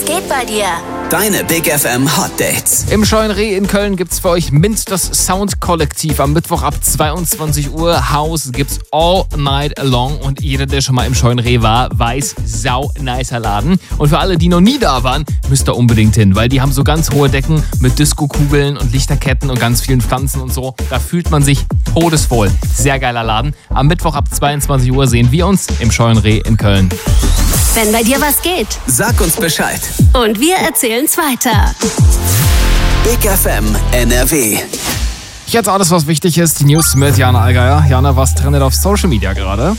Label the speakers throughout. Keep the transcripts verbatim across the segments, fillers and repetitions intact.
Speaker 1: geht bei dir?
Speaker 2: Deine Big F M Hot Dates.
Speaker 3: Im Scheunenreh in Köln gibt's für euch Mint das Soundkollektiv. Am Mittwoch ab zweiundzwanzig Uhr. Haus gibt's all night long. Und jeder, der schon mal im Scheunenreh war, weiß, sau nicer Laden. Und für alle, die noch nie da waren, müsst ihr unbedingt hin. Weil die haben so ganz hohe Decken mit Disco-Kugeln und Lichterketten und ganz vielen Pflanzen und so. Da fühlt man sich todeswohl. Sehr geiler Laden. Am Mittwoch ab zweiundzwanzig Uhr sehen wir uns im Scheunenreh in Köln.
Speaker 1: Wenn bei dir was geht.
Speaker 2: Sag uns Bescheid.
Speaker 1: Und wir erzählen's weiter.
Speaker 2: Big F M N R W.
Speaker 3: Jetzt alles, was wichtig ist. Die News mit Jana Allgeier. Jana, was trendet auf Social Media gerade?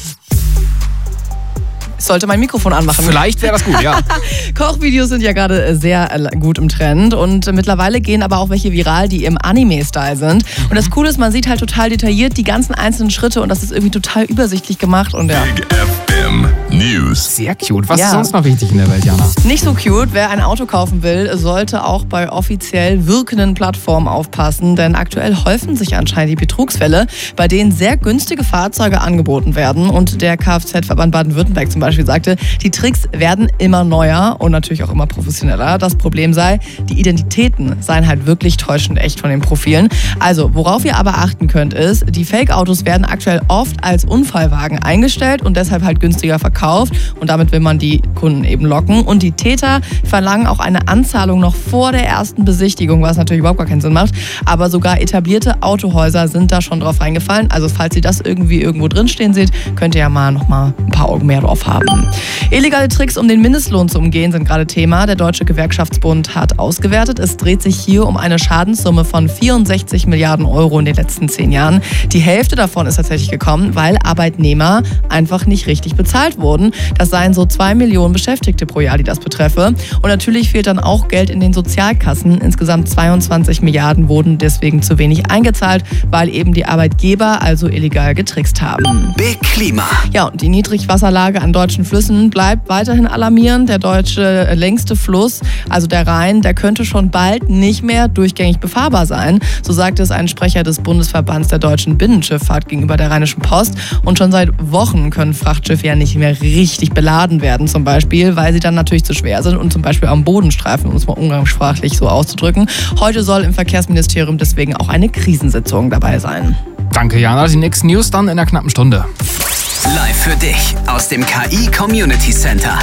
Speaker 4: Ich sollte mein Mikrofon anmachen.
Speaker 3: Vielleicht wäre das gut, ja.
Speaker 4: Kochvideos sind ja gerade sehr gut im Trend und mittlerweile gehen aber auch welche viral, die im Anime-Style sind. Und das Coole ist, man sieht halt total detailliert die ganzen einzelnen Schritte und das ist irgendwie total übersichtlich gemacht. Und ja.
Speaker 5: Big F M News.
Speaker 3: Sehr cute. Was
Speaker 4: Ja.
Speaker 3: ist sonst noch wichtig in der Welt, Jana?
Speaker 4: Nicht so cute. Wer ein Auto kaufen will, sollte auch bei offiziell wirkenden Plattformen aufpassen, denn aktuell häufen sich anscheinend die Betrugsfälle, bei denen sehr günstige Fahrzeuge angeboten werden. Und der Kfz-Verband Baden-Württemberg zum Beispiel sagte, die Tricks werden immer neuer und natürlich auch immer professioneller. Das Problem sei, die Identitäten seien halt wirklich täuschend echt von den Profilen. Also, worauf ihr aber achten könnt, ist, die Fake-Autos werden aktuell oft als Unfallwagen eingestellt und deshalb halt günstiger verkauft und damit will man die Kunden eben locken. Und die Täter verlangen auch eine Anzahlung noch vor der ersten Besichtigung, was natürlich überhaupt gar keinen Sinn macht. Aber sogar etablierte Autohäuser sind da schon drauf reingefallen. Also falls ihr das irgendwie irgendwo drinstehen seht, könnt ihr ja mal noch mal ein paar Augen mehr drauf haben. Illegale Tricks, um den Mindestlohn zu umgehen, sind gerade Thema. Der Deutsche Gewerkschaftsbund hat ausgewertet. Es dreht sich hier um eine Schadenssumme von vierundsechzig Milliarden Euro in den letzten zehn Jahren. Die Hälfte davon ist tatsächlich gekommen, weil Arbeitnehmer einfach nicht richtig bezahlt wurden. Das seien so zwei Millionen Beschäftigte pro Jahr, die das betreffe. Und natürlich fehlt dann auch Geld in den Sozialkassen. Insgesamt zweiundzwanzig Milliarden wurden deswegen zu wenig eingezahlt, weil eben die Arbeitgeber also illegal getrickst haben.
Speaker 2: Big Klima.
Speaker 4: Ja, und die Niedrigwasserlage an deutschen Flüssen bleibt weiterhin alarmierend. Der deutsche längste Fluss, also der Rhein, der könnte schon bald nicht mehr durchgängig befahrbar sein. So sagte es ein Sprecher des Bundesverbands der deutschen Binnenschifffahrt gegenüber der Rheinischen Post. Und schon seit Wochen können Frachtschiffe ja nicht mehr richtig beladen werden, zum Beispiel, weil sie dann natürlich zu schwer sind und zum Beispiel am Boden streifen, um es mal umgangssprachlich so auszudrücken. Heute soll im Verkehrsministerium deswegen auch eine Krisensitzung dabei sein.
Speaker 3: Danke, Jana. Die nächsten News dann in einer knappen Stunde.
Speaker 2: Live für dich aus dem K I Community Center.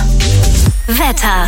Speaker 1: Wetter.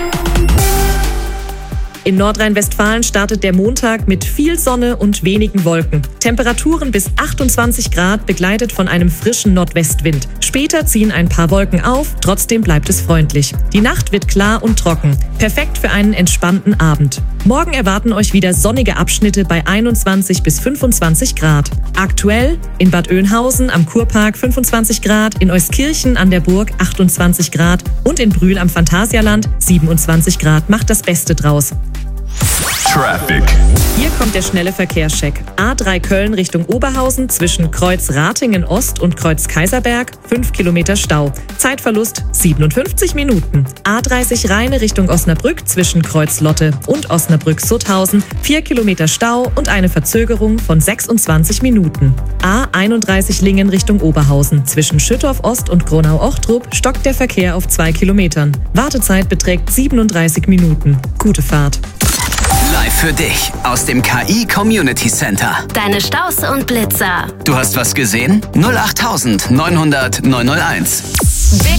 Speaker 6: In Nordrhein-Westfalen startet der Montag mit viel Sonne und wenigen Wolken. Temperaturen bis achtundzwanzig Grad, begleitet von einem frischen Nordwestwind. Später ziehen ein paar Wolken auf, trotzdem bleibt es freundlich. Die Nacht wird klar und trocken. Perfekt für einen entspannten Abend. Morgen erwarten euch wieder sonnige Abschnitte bei einundzwanzig bis fünfundzwanzig Grad. Aktuell in Bad Oeynhausen am Kurpark fünfundzwanzig Grad, in Euskirchen an der Burg achtundzwanzig Grad und in Brühl am Phantasialand siebenundzwanzig Grad. Macht das Beste draus.
Speaker 5: Traffic.
Speaker 6: Hier kommt der schnelle Verkehrscheck. A drei Köln Richtung Oberhausen zwischen Kreuz Ratingen Ost und Kreuz Kaiserberg, fünf Kilometer Stau. Zeitverlust siebenundfünfzig Minuten. A dreißig Rheine Richtung Osnabrück zwischen Kreuz Lotte und Osnabrück Sutthausen, vier Kilometer Stau und eine Verzögerung von sechsundzwanzig Minuten. A einunddreißig Lingen Richtung Oberhausen zwischen Schüttorf Ost und Gronau-Ochtrup stockt der Verkehr auf zwei Kilometern. Wartezeit beträgt siebenunddreißig Minuten. Gute Fahrt.
Speaker 2: Live für dich aus dem K I Community Center.
Speaker 1: Deine Staus und Blitzer.
Speaker 2: Du hast was gesehen? null acht neunhundert neunhunderteins.
Speaker 1: Big